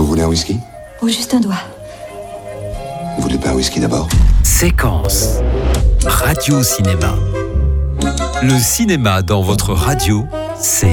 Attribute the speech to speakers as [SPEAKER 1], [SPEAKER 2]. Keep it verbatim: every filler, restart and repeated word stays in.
[SPEAKER 1] voulez un whisky?
[SPEAKER 2] Oh, juste un doigt.
[SPEAKER 1] Vous voulez pas un whisky d'abord?
[SPEAKER 3] Séquence. Radio Cinéma. Le cinéma dans votre radio, c'est